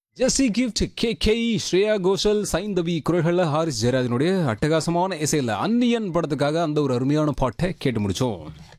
ஜெஸ்ஸி gift, KK, Shreya Ghoshal, Saindhavi குரல்களில் Harris ஜெயராஜனுடைய அட்டகாசமான இசையில் அந்நியன் படத்துக்காக அந்த ஒரு அருமையான பாட்டை கேட்டு முடிச்சோம்.